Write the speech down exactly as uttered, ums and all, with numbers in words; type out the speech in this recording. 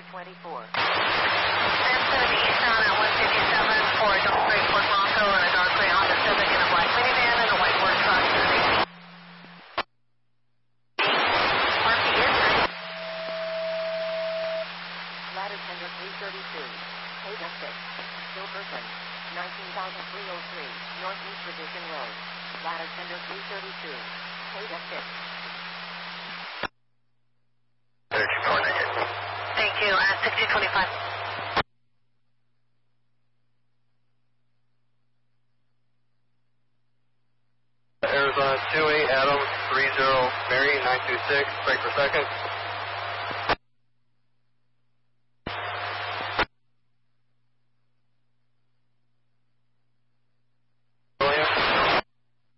twenty-four. ten seventy eastbound at one fifty-seven for a double gray Ford Bronco and a dark gray Honda Civic and a black minivan and a white work truck. R P is ready. Ladder tender three thirty-two. Pega six. Silverton. nineteen thousand three oh three. Northeast Division Road. Ladder tender three thirty-two. Pega six. Thank you. At sixty twenty-five. Arizona two eight Adam three zero Mary nine two six. Break per second.